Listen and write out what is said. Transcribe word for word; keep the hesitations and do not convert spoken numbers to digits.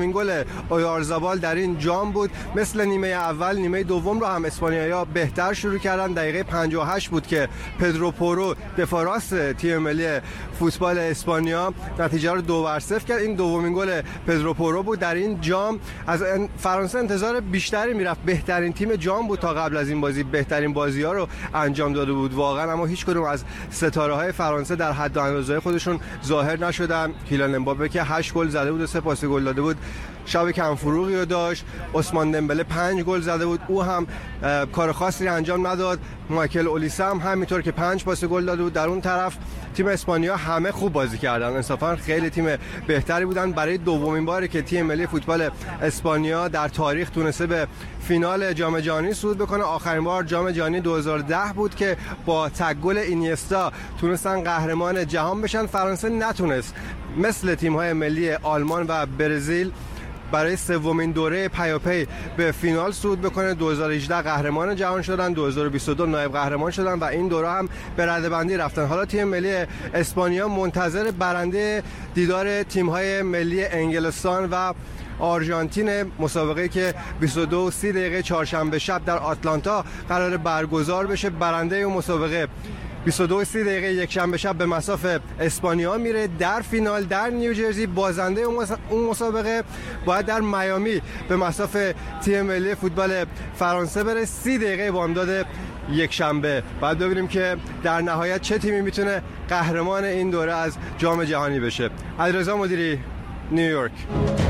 دومین گل اویارزابال در این جام بود. مثل نیمه اول نیمه دوم رو هم اسپانیایی‌ها بهتر شروع کردن. دقیقه پنجاه و هشت بود که پدرو پورو دفاع راست تیم ملی فوتبال اسپانیا نتیجه رو دو بر صفر کرد. این دومین گل پدرو پورو بود در این جام. از فرانسه انتظار بیشتری میرفت، بهترین تیم جام بود تا قبل از این بازی، بهترین بازی‌ها رو انجام داده بود واقعا، اما هیچ کدوم از ستاره‌های فرانسه در حد و اندازه خودشون ظاهر نشدن. کیلیان امباپه که هشت گل زده بود و سه پاس گل داده بود شب کم فروغی رو داشت. عثمان دمبله پنج گل زده بود، او هم کار خاصی انجام نداد. مایکل اولیسه هم همینطور که پنج پاس گل داده بود. در اون طرف تیم اسپانیا همه خوب بازی کردن، انصافا خیلی تیم بهتری بودن. برای دومین باری که تیم ملی فوتبال اسپانیا در تاریخ تونسته به فینال جام جهانی صعود بکنه. آخرین بار جام جهانی دو هزار و ده بود که با تک گل اینیستا تونستن قهرمان جهان بشن. فرانسه نتونست مثل تیم‌های ملی آلمان و برزیل برای سومین دوره پیاپی به فینال صعود بکنه. دو هزار و هجده قهرمان جهان شدن، دو هزار و بیست و دو نایب قهرمان شدن و این دوره هم به رده‌بندی رفتن. حالا تیم ملی اسپانیا منتظر برنده دیدار تیم‌های ملی انگلستان و آرژانتین، مسابقه که بیست و دو و سی دقیقه چهارشنبه شب در آتلانتا قرار برگزار بشه. برنده اون مسابقه بیست و دو و سی دقیقه یک شنبه شب به مصاف اسپانیا میره در فینال در نیوجرسی. بازنده اون مسابقه باید در میامی به مصاف تیم ملی فوتبال فرانسه بره. سی دقیقه بامداد یک شنبه. بعد ببینیم که در نهایت چه تیمی میتونه قهرمان این دوره از جام جهانی بشه. علیرضا مدیری، نیویورک.